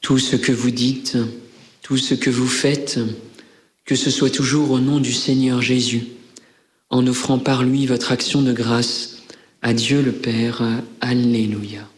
Tout ce que vous dites, tout ce que vous faites, que ce soit toujours au nom du Seigneur Jésus, en offrant par lui votre action de grâce à Dieu le Père. Alléluia.